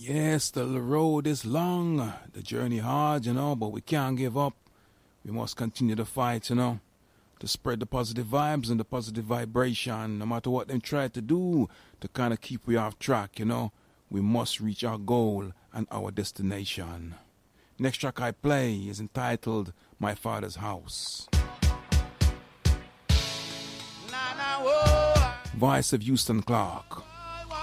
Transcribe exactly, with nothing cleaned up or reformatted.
Yes, the road is long, the journey hard, you know, but we can't give up. We must continue the fight, you know, to spread the positive vibes and the positive vibration, no matter what they try to do to kind of keep we off track, you know. We must reach our goal and our destination. Next track I play is entitled My Father's House. Voice of Houston Clark.